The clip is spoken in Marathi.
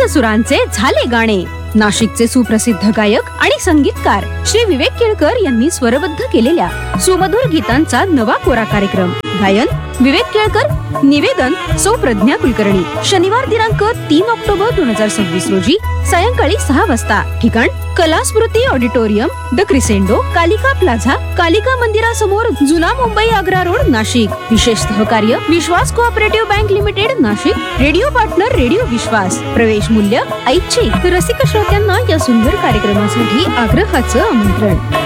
सुरांचे झाले गाणे. नाशिकचे सुप्रसिद्ध गायक आणि संगीतकार श्री विवेक केळकर यांनी स्वरबद्ध केलेल्या सुमधुर गीतांचा नवा कोरा कार्यक्रम. गायन विवेक केळकर, निवेदन सौ प्रज्ञा कुलकर्णी. शनिवार दिनांक 3 ऑक्टोबर 2026 रोजी सायंकाळी 6 वाजता. ठिकाण कला स्मृती auditorium, the crescendo, Kalika plaza, Kalika मंदिरासमोर, जुना मुंबई आग्रा रोड, नाशिक. विशेष सहकार्य विश्वास cooperative bank limited, Nashik. Radio partner radio विश्वास. प्रवेश मूल्य ऐच्छिक. रसिक श्रोत्यांना या सुंदर कार्यक्रमासाठी आग्रहाचं आमंत्रण.